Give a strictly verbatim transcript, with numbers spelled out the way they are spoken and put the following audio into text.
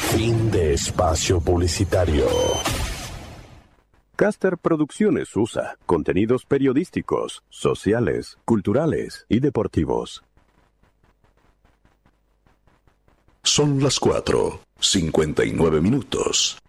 Fin de espacio publicitario. Caster Producciones U S A contenidos periodísticos, sociales, culturales y deportivos. Son las cuatro, cincuenta y nueve minutos.